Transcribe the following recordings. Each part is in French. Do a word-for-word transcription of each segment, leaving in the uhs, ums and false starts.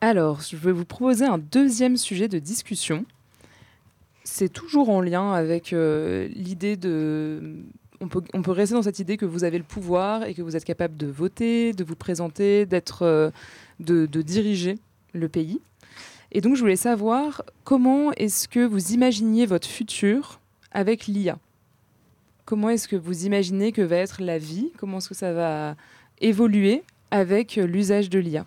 Alors, je vais vous proposer un deuxième sujet de discussion. C'est toujours en lien avec euh, l'idée de... On peut, on peut rester dans cette idée que vous avez le pouvoir et que vous êtes capable de voter, de vous présenter, d'être, euh, de, de diriger le pays. Et donc, je voulais savoir comment est-ce que vous imaginiez votre futur avec l'I A ? Comment est-ce que vous imaginez que va être la vie ? Comment est-ce que ça va évoluer avec l'usage de l'I A ?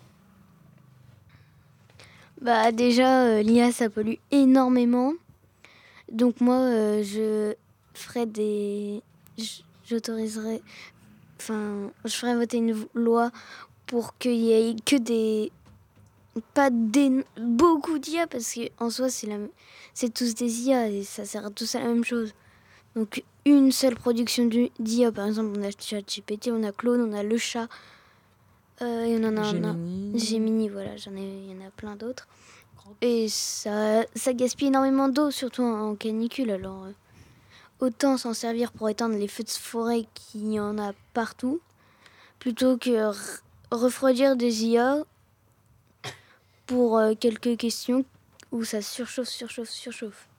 Bah déjà, euh, l'I A, ça pollue énormément. Donc moi, euh, je ferais des... j- J'autoriserais... Enfin, je ferais voter une v- loi pour qu'il y ait que des... Pas des... beaucoup d'I A, parce qu'en soi, c'est, la... c'est tous des I A et ça sert tous à la même chose. Donc une seule production du- d'I A, par exemple, on a ChatGPT, on a Claude, on a le chat, euh, et on en a un... un- Gemini. Gemini, voilà, j'en ai... il y en a plein d'autres. Et ça, ça gaspille énormément d'eau, surtout en, en canicule. Alors, euh, autant s'en servir pour éteindre les feux de forêt qu'il y en a partout, plutôt que r- refroidir des I A pour euh, quelques questions où ça surchauffe, surchauffe, surchauffe.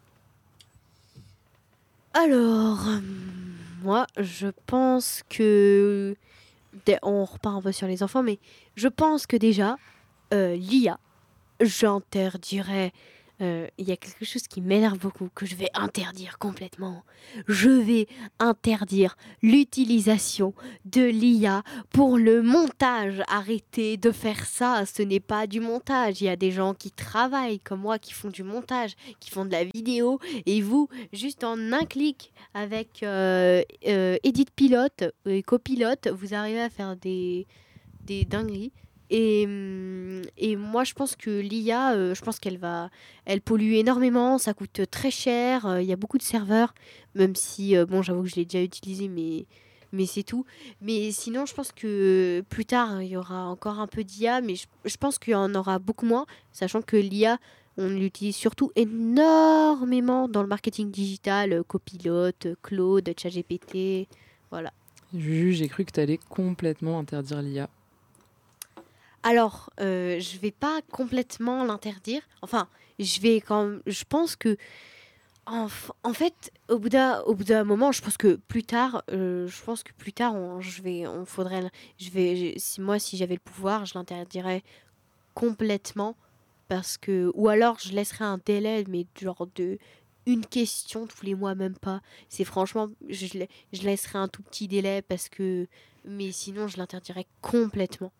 Alors, euh, moi, je pense que... dé- On repart un peu sur les enfants, mais je pense que déjà, euh, l'I A, j'interdirais... euh, Il y a quelque chose qui m'énerve beaucoup, que je vais interdire complètement. Je vais interdire l'utilisation de l'I A pour le montage. Arrêtez de faire ça, ce n'est pas du montage. Il y a des gens qui travaillent comme moi, qui font du montage, qui font de la vidéo. Et vous, juste en un clic avec euh, euh, Edit Pilote et Copilote, vous arrivez à faire des, des dingueries. Et, hum, et moi, je pense que l'I A, euh, je pense qu'elle va, elle pollue énormément, ça coûte très cher, euh, il y a beaucoup de serveurs, même si, euh, bon, j'avoue que je l'ai déjà utilisé, mais, mais c'est tout. Mais sinon, je pense que plus tard, il y aura encore un peu d'I A, mais je, je pense qu'il y en aura beaucoup moins, sachant que l'I A, on l'utilise surtout énormément dans le marketing digital, euh, Copilote, euh, Claude, ChatGPT, voilà. Juju, j'ai cru que tu allais complètement interdire l'I A. Alors, euh, je vais pas complètement l'interdire. Enfin, je vais quand même- je pense que, en, f- en fait, au bout d'un, au bout d'un moment, je pense que plus tard, euh, je pense que plus tard, on, je vais, on faudrait, le- je vais, je- si moi, si j'avais le pouvoir, je l'interdirais complètement parce que, ou alors, je laisserais un délai, mais genre de une question tous les mois, même pas. C'est franchement, je, je la- je laisserais un tout petit délai parce que, mais sinon, je l'interdirais complètement.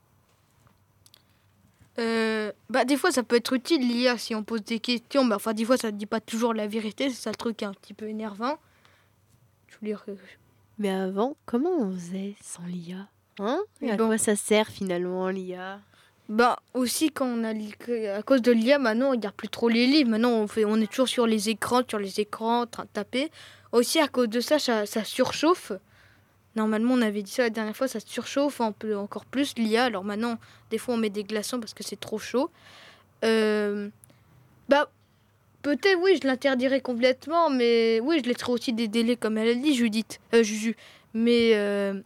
Euh, bah, des fois, ça peut être utile, l'I A, si on pose des questions. Mais enfin, des fois, ça ne dit pas toujours la vérité. C'est ça le truc qui est un petit peu énervant. Je voulais... re- Mais avant, comment on faisait sans l'I A? Hein? Et Et à bon. quoi ça sert finalement l'I A? Bah, aussi, quand on a... li- que- À cause de l'I A, maintenant, on regarde plus trop les livres. Maintenant, on, fait... on est toujours sur les écrans, sur les écrans, en train de taper. Aussi, à cause de ça, ça, ça surchauffe. Normalement, on avait dit ça la dernière fois, ça surchauffe un peu encore plus l'I A. Alors maintenant, des fois, on met des glaçons parce que c'est trop chaud. Euh, Bah, peut-être, oui, je l'interdirais complètement, mais oui, je laisserai aussi des délais, comme elle a dit, Judith, euh, Juju. Mais, euh,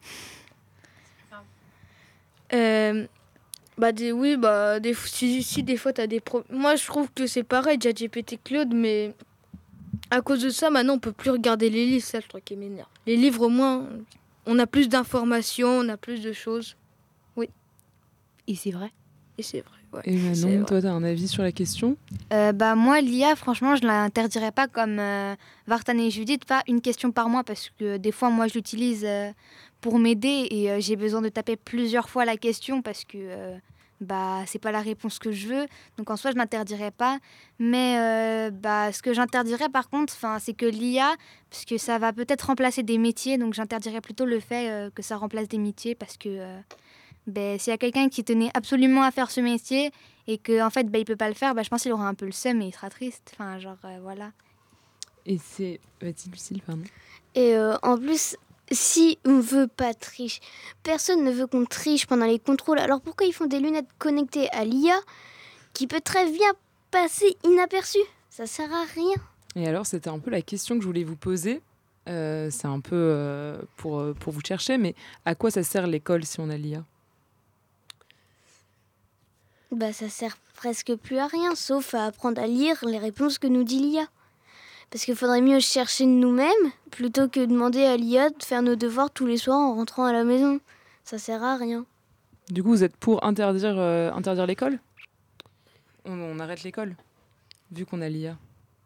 euh, bah, des, oui, bah, des, si, si des fois, t'as des problèmes. Moi, je trouve que c'est pareil, ChatGPT Claude, mais à cause de ça, maintenant, on peut plus regarder les livres, ça, le truc qui m'énerve. Les livres, au moins, on a plus d'informations, on a plus de choses. Et c'est vrai. Et c'est vrai, ouais. Et c'est Manon, vrai. toi, tu as un avis sur la question ? Euh, bah moi l'I A franchement je l'interdirais pas comme euh, Vartan et Judith, pas une question par mois parce que des fois moi je l'utilise euh, pour m'aider et euh, j'ai besoin de taper plusieurs fois la question parce que euh, bah c'est pas la réponse que je veux, donc en soi je l'interdirais pas, mais euh, bah ce que j'interdirais par contre enfin c'est que l'I A, parce que ça va peut-être remplacer des métiers, donc j'interdirais plutôt le fait euh, que ça remplace des métiers parce que euh, ben, s'il y a quelqu'un qui tenait absolument à faire ce métier et qu'en en fait ben, il peut pas le faire, ben, je pense qu'il aura un peu le seum et il sera triste. Enfin, genre, euh, voilà. Et c'est... Vas-y, Lucille, pardon. Et euh, en plus, si on veut pas tricher, personne ne veut qu'on triche pendant les contrôles. Alors pourquoi ils font des lunettes connectées à l'I A qui peut très bien passer inaperçue? Ça sert à rien. Et alors, c'était un peu la question que je voulais vous poser. Euh, c'est un peu euh, pour, euh, pour vous chercher, mais à quoi ça sert l'école si on a l'I A ? bah, ça sert presque plus à rien, sauf à apprendre à lire les réponses que nous dit l'I A. Parce qu'il faudrait mieux chercher de nous-mêmes plutôt que demander à l'I A de faire nos devoirs tous les soirs en rentrant à la maison. Ça sert à rien. Du coup, vous êtes pour interdire, euh, interdire l'école ? on, on arrête l'école, vu qu'on a l'I A.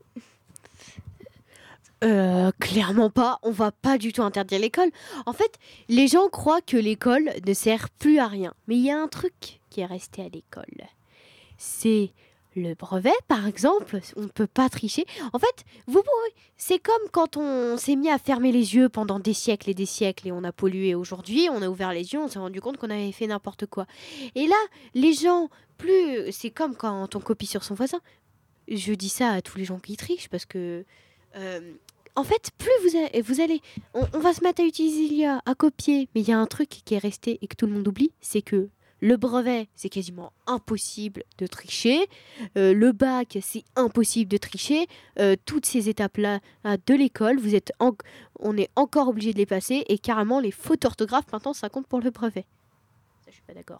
Euh, clairement pas, on va pas du tout interdire l'école. En fait, les gens croient que l'école ne sert plus à rien. Mais il y a un truc qui est resté à l'école. C'est le brevet, par exemple. On ne peut pas tricher. En fait, vous pourrez... c'est comme quand on s'est mis à fermer les yeux pendant des siècles et des siècles et on a pollué. Aujourd'hui, on a ouvert les yeux, on s'est rendu compte qu'on avait fait n'importe quoi. Et là, les gens, plus... c'est comme quand on copie sur son voisin. Je dis ça à tous les gens qui trichent parce que... Euh, en fait, plus vous, a, vous allez... On, on va se mettre à utiliser l'I A, à copier. Mais il y a un truc qui est resté et que tout le monde oublie, c'est que le brevet, c'est quasiment impossible de tricher. Euh, le bac, c'est impossible de tricher. Euh, toutes ces étapes-là là, de l'école, vous êtes en, on est encore obligé de les passer. Et carrément, les fautes d'orthographe, maintenant, ça compte pour le brevet. Ça, je suis pas d'accord.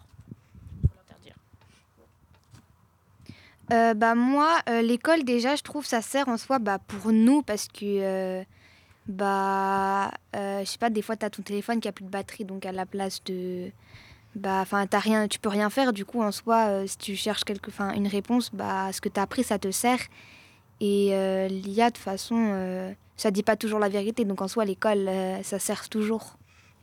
Euh, bah moi, euh, l'école déjà, je trouve ça sert en soi bah, pour nous parce que euh, bah euh, je sais pas, des fois t'as ton téléphone qui a plus de batterie, donc à la place de bah enfin t'as rien, tu peux rien faire. Du coup en soi, euh, si tu cherches quelque, enfin une réponse, bah ce que t'as appris ça te sert. Et euh, l'I A de toute façon, euh, ça dit pas toujours la vérité, donc en soi l'école euh, ça sert toujours.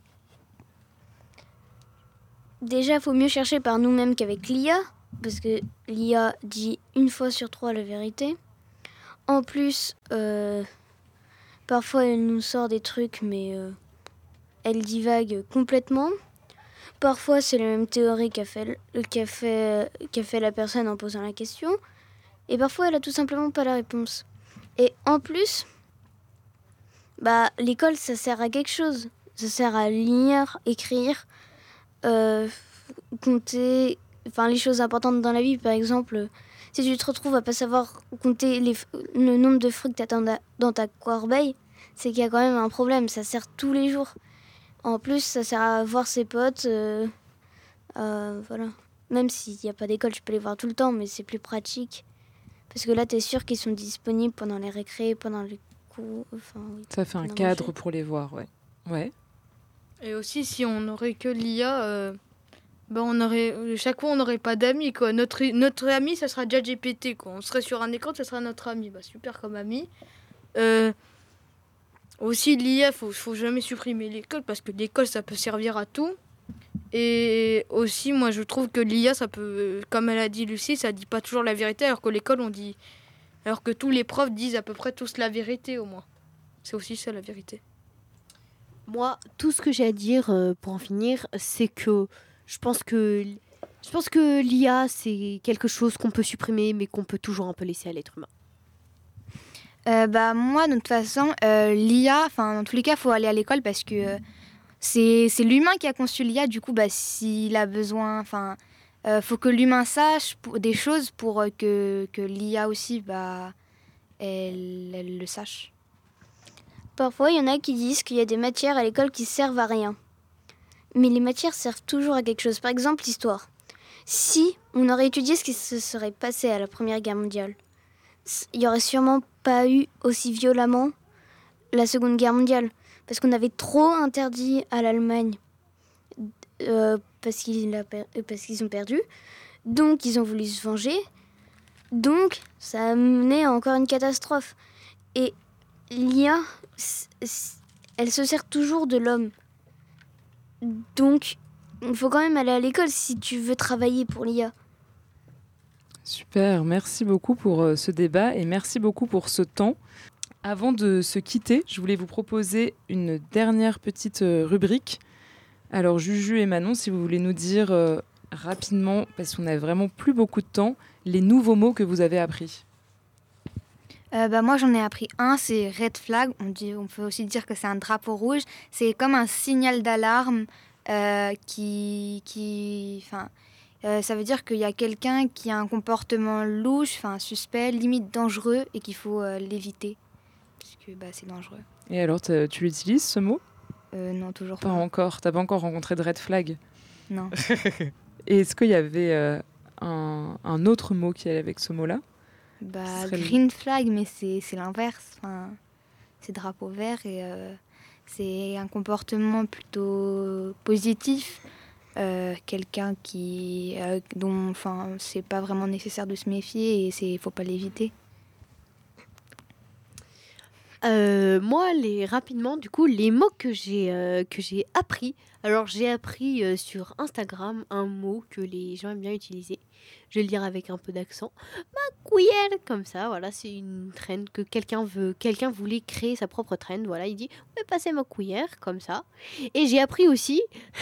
Déjà, il faut mieux chercher par nous-mêmes qu'avec l'I A, parce que l'I A dit une fois sur trois la vérité. En plus, euh, parfois elle nous sort des trucs, mais euh, elle divague complètement. Parfois, c'est la même théorie qu'a fait, qu'a fait, qu'a fait la personne en posant la question. Et parfois, elle a tout simplement pas la réponse. Et en plus, bah, l'école, ça sert à quelque chose. Ça sert à lire, écrire, euh, compter, enfin les choses importantes dans la vie. Par exemple, si tu te retrouves à pas savoir compter les, le nombre de fruits que tu as dans, dans ta corbeille, c'est qu'il y a quand même un problème. Ça sert tous les jours. En plus, ça sert à voir ses potes. Euh, euh, voilà. Même s'il n'y a pas d'école, tu peux les voir tout le temps, mais c'est plus pratique. Parce que là, tu es sûr qu'ils sont disponibles pendant les récrés, pendant les cours. Enfin, oui, ça fait un cadre pour les voir, ouais. Ouais. Et aussi, si on n'aurait que l'I A, euh, ben on aurait, chaque fois, on n'aurait pas d'amis, quoi. Notre, notre ami, ça sera déjà G P T, quoi. On serait sur un écran, ça sera notre ami. Bah, super comme ami. Euh, aussi, l'I A, il faut, faut jamais supprimer l'école, parce que l'école, ça peut servir à tout. Et aussi, moi, je trouve que l'I A, ça peut, comme elle a dit Lucie, ça dit pas toujours la vérité, alors que l'école, on dit... Alors que tous les profs disent à peu près tous la vérité, au moins. C'est aussi ça, la vérité. Moi, tout ce que j'ai à dire euh, pour en finir, c'est que je pense que je pense que l'I A, c'est quelque chose qu'on peut supprimer, mais qu'on peut toujours un peu laisser à l'être humain. Euh, bah moi, de toute façon, euh, l'I A, enfin dans tous les cas, il faut aller à l'école parce que euh, c'est, c'est l'humain qui a conçu l'I A. Du coup, bah, s'il a besoin, enfin, euh, faut que l'humain sache pour, des choses pour euh, que, que l'I A aussi, bah, elle, elle le sache. Parfois, il y en a qui disent qu'il y a des matières à l'école qui servent à rien. Mais les matières servent toujours à quelque chose. Par exemple, l'histoire. Si on aurait étudié ce qui se serait passé à la Première Guerre mondiale, il n'y aurait sûrement pas eu aussi violemment la Seconde Guerre mondiale. Parce qu'on avait trop interdit à l'Allemagne euh, parce, qu'il a per- parce qu'ils ont perdu. Donc, ils ont voulu se venger. Donc, ça a mené à encore une catastrophe. Et l'I A, elle se sert toujours de l'homme. Donc, il faut quand même aller à l'école si tu veux travailler pour l'I A. Super, merci beaucoup pour euh, ce débat et merci beaucoup pour ce temps. Avant de se quitter, je voulais vous proposer une dernière petite euh, rubrique. Alors Juju et Manon, si vous voulez nous dire euh, rapidement, parce qu'on n'a vraiment plus beaucoup de temps, les nouveaux mots que vous avez appris. Euh, bah, moi, j'en ai appris un, c'est red flag. On, dit, on peut aussi dire que c'est un drapeau rouge. C'est comme un signal d'alarme euh, qui... qui enfin, euh, ça veut dire qu'il y a quelqu'un qui a un comportement louche, enfin suspect, limite dangereux et qu'il faut euh, l'éviter. Parce que bah, c'est dangereux. Et alors, tu l'utilises ce mot ? euh, Non, toujours pas. pas. Pas encore, t'as pas encore rencontré de red flag ? Non. Et est-ce qu'il y avait euh, un... un, un autre mot qui est avec ce mot-là. Bah, Ce serait le- green flag, mais c'est c'est l'inverse. Enfin, c'est drapeau vert et euh, c'est un comportement plutôt positif. Euh, quelqu'un qui euh, dont enfin c'est pas vraiment nécessaire de se méfier et c'est faut pas l'éviter. Euh, moi, les, rapidement, du coup, les mots que j'ai euh, que j'ai appris. Alors, j'ai appris euh, sur Instagram un mot que les gens aiment bien utiliser. Je vais le dire avec un peu d'accent. Ma cuillère, comme ça. Voilà, c'est une trend que quelqu'un veut. Quelqu'un voulait créer sa propre trend. Voilà, il dit, on va passer ma cuillère, comme ça. Et j'ai appris aussi.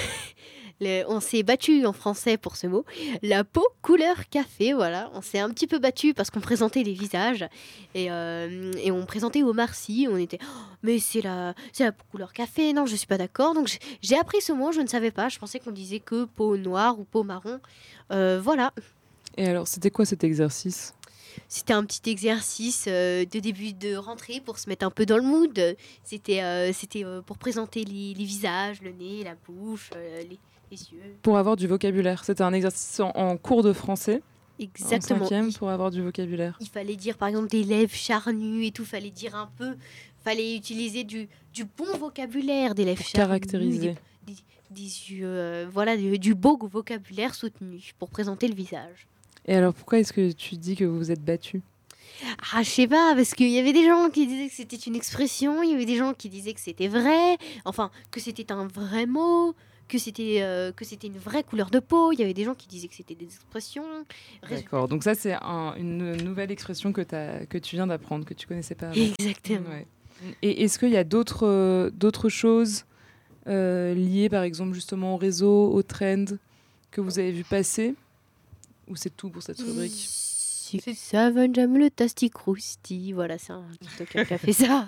le- on s'est battu en français pour ce mot. La peau couleur café. Voilà, on s'est un petit peu battu parce qu'on présentait les visages. Et, euh, et on présentait Omar Sy, on était oh, mais c'est la c'est la couleur café, non je suis pas d'accord. Donc j'ai- j'ai appris ce mot, je ne savais pas, je pensais qu'on disait que peau noire ou peau marron. Euh, voilà, Et alors, c'était quoi cet exercice ? c'était un petit exercice euh, de début de rentrée pour se mettre un peu dans le mood. C'était euh, c'était euh, pour présenter les, les visages, le nez, la bouche, euh, les, les yeux. Pour avoir du vocabulaire. C'était un exercice en, en cours de français, Exactement. en cinquième, Il- pour avoir du vocabulaire. Il fallait dire par exemple des lèvres charnues et tout, fallait dire un peu, fallait utiliser du, du bon vocabulaire, des lèvres Pour charnues, caractériser. des, des yeux, euh, voilà, du, du beau vocabulaire soutenu pour présenter le visage. Et alors, pourquoi est-ce que tu dis que vous vous êtes battu ? Ah, je sais pas, parce qu'il y avait des gens qui disaient que c'était une expression, il y avait des gens qui disaient que c'était vrai, enfin, que c'était un vrai mot, que c'était euh, que c'était une vraie couleur de peau, il y avait des gens qui disaient que c'était des expressions. Résultat- D'accord, donc ça, c'est un- une nouvelle expression que, t'as- que tu viens d'apprendre, que tu connaissais pas avant. Exactement. Ouais. Et est-ce qu'il y a d'autres euh, d'autres choses euh, liées, par exemple, justement au réseau, au trend, que vous avez vu passer ? Ou c'est tout pour cette rubrique ? Si ça va, j'aime le Tasty Krusty. Voilà, c'est un TikToker qui a fait ça.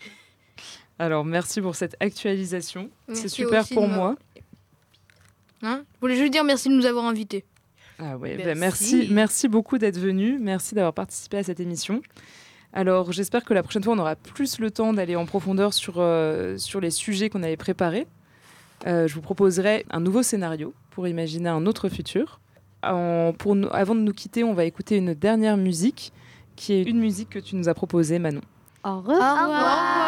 Alors, merci pour cette actualisation. C'est Merci super aussi pour de m'avoir- moi. Hein Je voulais juste dire merci de nous avoir invités. Ah ouais, Merci. bah merci, merci beaucoup d'être venu. Merci d'avoir participé à cette émission. Alors, j'espère que la prochaine fois, on aura plus le temps d'aller en profondeur sur, euh, sur les sujets qu'on avait préparés. Euh, je vous proposerai un nouveau scénario pour imaginer un autre futur. En- pour nous- avant de nous quitter, on va écouter une dernière musique, qui est une musique que tu nous as proposée, Manon. Au revoir. Au revoir.